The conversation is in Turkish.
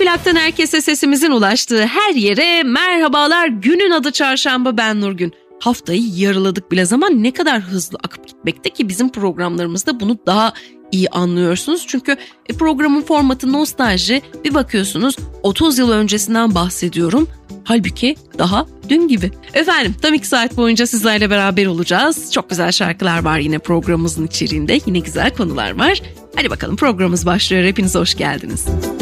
Plaktan herkese, sesimizin ulaştığı her yere merhabalar. Günün adı çarşamba, ben Nurgün. Haftayı yarıladık bile, zaman ne kadar hızlı akıp gitmekte ki bizim programlarımızda bunu daha iyi anlıyorsunuz. Çünkü programın formatı nostalji, bir bakıyorsunuz 30 yıl öncesinden bahsediyorum. Halbuki daha dün gibi. Efendim, tam 2 saat boyunca sizlerle beraber olacağız. Çok güzel şarkılar var yine programımızın içeriğinde. Yine güzel konular var. Hadi bakalım, programımız başlıyor. Hepiniz hoş geldiniz.